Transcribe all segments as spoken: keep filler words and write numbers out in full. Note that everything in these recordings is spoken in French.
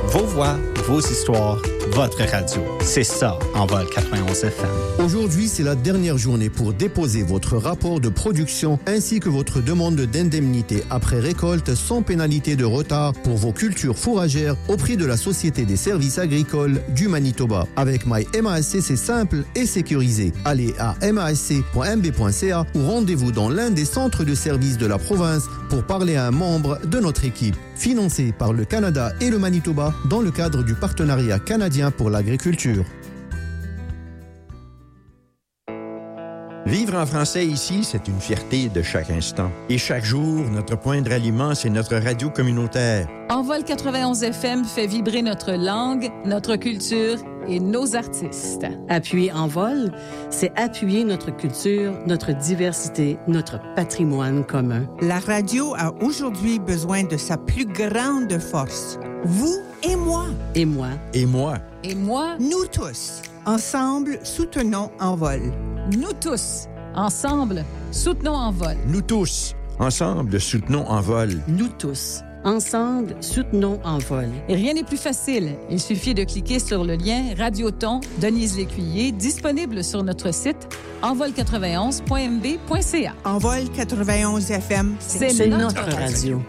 Vos voix, vos histoires, votre radio. C'est ça, Envol quatre-vingt-onze F M. Aujourd'hui, c'est la dernière journée pour déposer votre rapport de production ainsi que votre demande d'indemnité après récolte sans pénalité de retard pour vos cultures fourragères au prix de la Société des services agricoles du Manitoba. Avec My M A S C, c'est simple et sécurisé. Allez à m a s c point m b point c a ou rendez-vous dans l'un des centres de services de la province pour parler à un membre de notre équipe. Financé par le Canada et le Manitoba dans le cadre du partenariat canadien pour l'agriculture. Vivre en français ici, c'est une fierté de chaque instant. Et chaque jour, notre point de ralliement, c'est notre radio communautaire. Envol quatre-vingt-onze F M fait vibrer notre langue, notre culture et nos artistes. Appuyer Envol, c'est appuyer notre culture, notre diversité, notre patrimoine commun. La radio a aujourd'hui besoin de sa plus grande force. Vous et moi. Et moi. Et moi. Et moi. Nous tous. Ensemble, soutenons Envol. Nous tous. Ensemble, soutenons Envol. Nous tous. Ensemble, soutenons Envol. Nous tous. Ensemble, soutenons Envol. Et rien n'est plus facile. Il suffit de cliquer sur le lien Radioton Denise Lécuyer disponible sur notre site envol quatre-vingt-onze point m b point c a. Envol quatre-vingt-onze F M, c'est, c'est notre, notre radio. radio.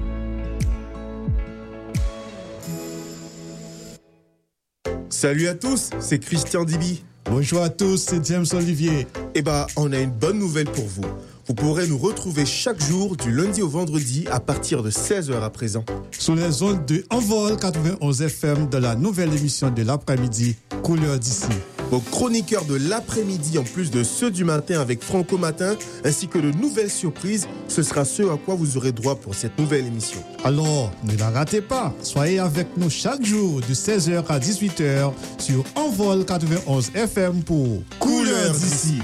Salut à tous, c'est Christian Dibi. Bonjour à tous, c'est James Olivier. Eh ben, on a une bonne nouvelle pour vous. Vous pourrez nous retrouver chaque jour du lundi au vendredi à partir de seize heures à présent. Sur les ondes de Envol quatre-vingt-onze F M de la nouvelle émission de l'après-midi, Couleur d'ici. Vos chroniqueurs de l'après-midi, en plus de ceux du matin avec Franco Matin, ainsi que de nouvelles surprises, ce sera ce à quoi vous aurez droit pour cette nouvelle émission. Alors, ne la ratez pas. Soyez avec nous chaque jour de seize heures à dix-huit heures sur Envol quatre-vingt-onze F M pour Couleur d'ici.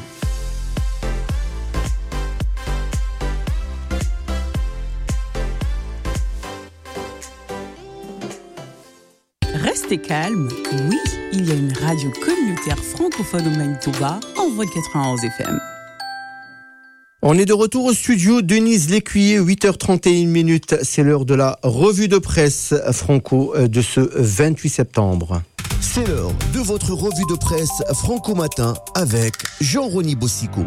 Restez calme, oui, il y a une radio communautaire francophone au Manitoba, Envol quatre-vingt-onze F M. On est de retour au studio, Denise Lécuyer, huit heures trente et une minutes. C'est l'heure de la revue de presse franco de ce vingt-huit septembre. C'est l'heure de votre revue de presse Franco Matin avec Jean-Rony Bossico.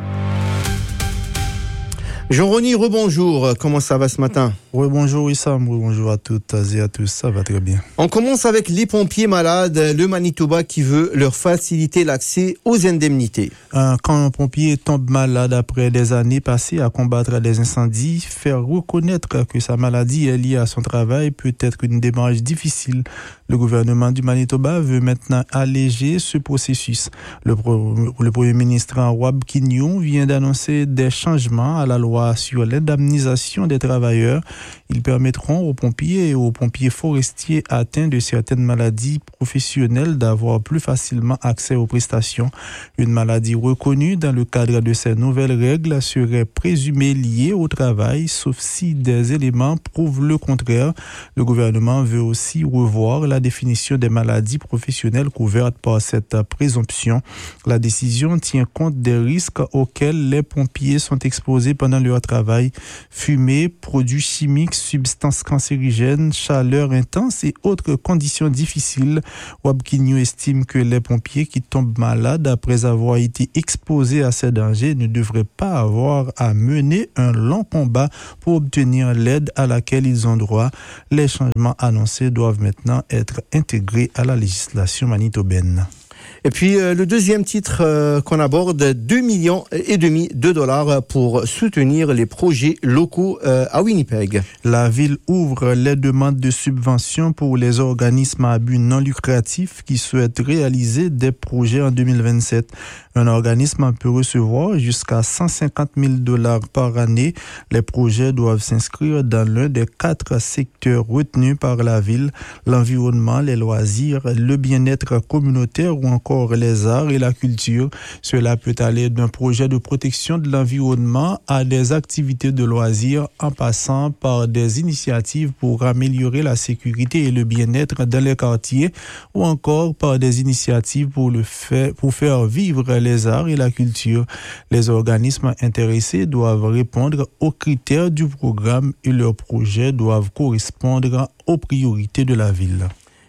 Jean-Rony, rebonjour. Comment ça va ce matin? Rebonjour Issam, rebonjour à toutes et à tous. Ça va très bien. On commence avec les pompiers malades, le Manitoba qui veut leur faciliter l'accès aux indemnités. Euh, quand un pompier tombe malade après des années passées à combattre les incendies, faire reconnaître que sa maladie est liée à son travail peut être une démarche difficile. Le gouvernement du Manitoba veut maintenant alléger ce processus. Le, pro- le premier ministre Rob Quignon vient d'annoncer des changements à la loi sur l'indemnisation des travailleurs. Ils permettront aux pompiers et aux pompiers forestiers atteints de certaines maladies professionnelles d'avoir plus facilement accès aux prestations. Une maladie reconnue dans le cadre de ces nouvelles règles serait présumée liée au travail, sauf si des éléments prouvent le contraire. Le gouvernement veut aussi revoir la définition des maladies professionnelles couvertes par cette présomption. La décision tient compte des risques auxquels les pompiers sont exposés pendant leur travail. Fumée, produits chimiques, substances cancérigènes, chaleur intense et autres conditions difficiles. Wabkinyo estime que les pompiers qui tombent malades après avoir été exposés à ces dangers ne devraient pas avoir à mener un long combat pour obtenir l'aide à laquelle ils ont droit. Les changements annoncés doivent maintenant être intégrés à la législation manitobaine. Et puis euh, le deuxième titre euh, qu'on aborde, deux millions et demi de dollars pour soutenir les projets locaux euh, à Winnipeg. La ville ouvre les demandes de subventions pour les organismes à but non lucratif qui souhaitent réaliser des projets en deux mille vingt-sept. Un organisme peut recevoir jusqu'à cent cinquante mille dollars par année. Les projets doivent s'inscrire dans l'un des quatre secteurs retenus par la ville, l'environnement, les loisirs, le bien-être communautaire ou encore les arts et la culture. Cela peut aller d'un projet de protection de l'environnement à des activités de loisirs en passant par des initiatives pour améliorer la sécurité et le bien-être dans les quartiers ou encore par des initiatives pour, le fait, pour faire vivre les arts et la culture. Les organismes intéressés doivent répondre aux critères du programme et leurs projets doivent correspondre aux priorités de la ville.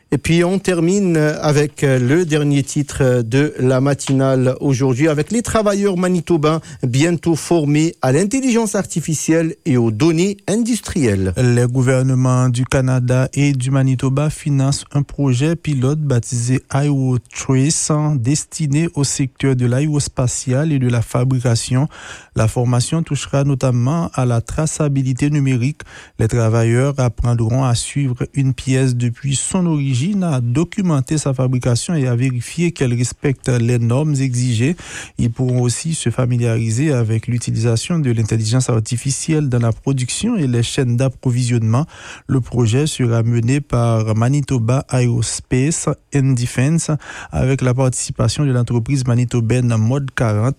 Et puis on termine avec le dernier titre de la matinale aujourd'hui, avec les travailleurs manitobains bientôt formés à l'intelligence artificielle et aux données industrielles. Les gouvernements du Canada et du Manitoba financent un projet pilote baptisé AeroTrace destiné au secteur de l'aérospatial et de la fabrication. La formation touchera notamment à la traçabilité numérique. Les travailleurs apprendront à suivre une pièce depuis son origine, à documenter sa fabrication et à vérifier qu'elle respecte les normes exigées. Ils pourront aussi se familiariser avec l'utilisation de l'intelligence artificielle dans la production et les chaînes d'approvisionnement. Le projet sera mené par Manitoba Aerospace and Defense avec la participation de l'entreprise manitobaine Mode quarante.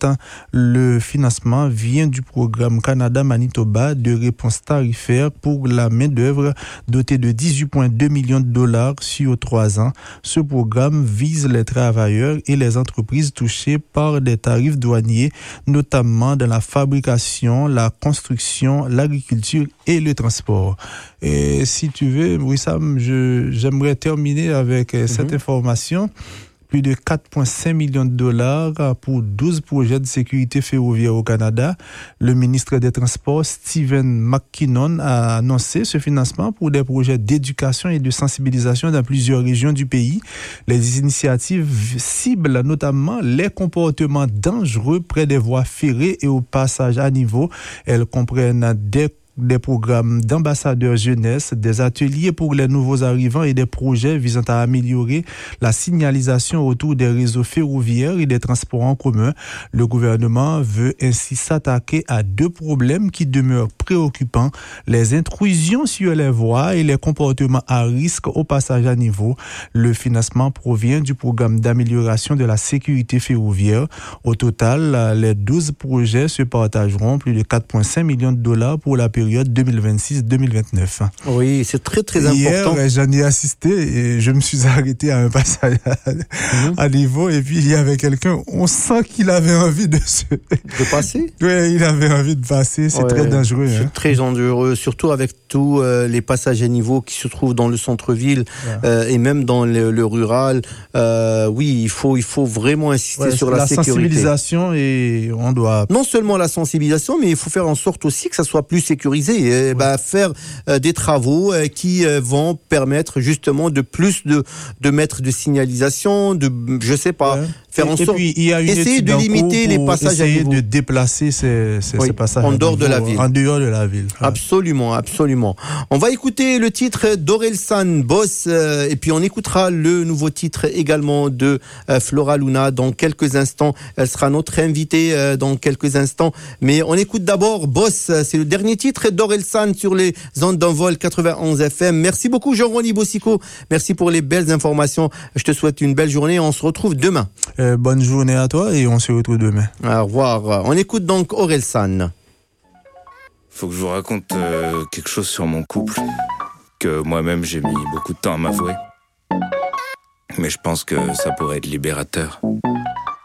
Le financement vient du programme Canada-Manitoba de réponse tarifaire pour la main-d'œuvre doté de dix-huit virgule deux millions de dollars sur trois ans. Ce programme vise les travailleurs et les entreprises touchées par des tarifs douaniers, notamment dans la fabrication, la construction, l'agriculture et le transport. Et si tu veux, Wissam, je, j'aimerais terminer avec mm-hmm. cette information. Plus de quatre virgule cinq millions de dollars pour douze projets de sécurité ferroviaire au Canada. Le ministre des Transports, Stephen McKinnon, a annoncé ce financement pour des projets d'éducation et de sensibilisation dans plusieurs régions du pays. Les initiatives ciblent notamment les comportements dangereux près des voies ferrées et au passage à niveau. Elles comprennent des des programmes d'ambassadeurs jeunesse, des ateliers pour les nouveaux arrivants et des projets visant à améliorer la signalisation autour des réseaux ferroviaires et des transports en commun. Le gouvernement veut ainsi s'attaquer à deux problèmes qui demeurent préoccupants, les intrusions sur les voies et les comportements à risque au passage à niveau. Le financement provient du programme d'amélioration de la sécurité ferroviaire. Au total, les douze projets se partageront plus de quatre virgule cinq millions de dollars pour la période deux mille vingt-six deux mille vingt-neuf. Oui, c'est très très Hier, important. Hier, j'en ai assisté et je me suis arrêté à un passage à, mm-hmm. à niveau et puis il y avait quelqu'un, on sent qu'il avait envie de se... De passer? Oui, il avait envie de passer, c'est ouais, très dangereux. C'est hein. très dangereux, surtout avec tous euh, les passages à niveau qui se trouvent dans le centre-ville ouais. euh, et même dans le, le rural. Euh, oui, il faut, il faut vraiment insister ouais, sur la, la sécurité. La sensibilisation et on doit... Non seulement la sensibilisation, mais il faut faire en sorte aussi que ça soit plus sécurisé. Et, ouais. bah, faire euh, des travaux euh, qui euh, vont permettre justement de plus de, de mettre de signalisation, de, je sais pas, ouais. faire et, en et sorte, puis, il y a une essayer de limiter les passages à niveau. de déplacer ces, ces, oui, ces passages en à dehors niveau, de la ville. En dehors de la ville. Ouais. Absolument, absolument. On va écouter le titre d'Orelsan Boss euh, et puis on écoutera le nouveau titre également de euh, Flora Luna dans quelques instants. Elle sera notre invitée euh, dans quelques instants. Mais on écoute d'abord Boss, c'est le dernier titre d'Orelsan sur les ondes d'Envol quatre-vingt-onze F M. Merci beaucoup Jean-Rony Bossico. Merci pour les belles informations. Je te souhaite une belle journée. On se retrouve demain. Euh, bonne journée à toi et on se retrouve demain. Au revoir. On écoute donc Orelsan. Faut que je vous raconte euh, quelque chose sur mon couple que moi-même j'ai mis beaucoup de temps à m'avouer. Mais je pense que ça pourrait être libérateur.